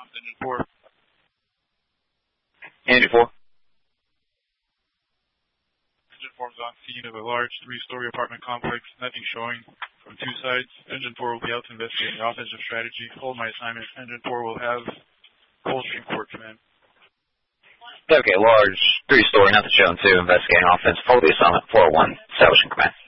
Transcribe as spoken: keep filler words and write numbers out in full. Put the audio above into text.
Engine four. Engine four. Engine four is on scene of a large three-story apartment complex, nothing showing from two sides. Engine four will be out to investigate the offensive strategy. Hold my assignment. Engine four will have Coldstream Court Command. Okay, large three-story, nothing showing two, investigating offense. Hold the assignment. four oh one, establishing command.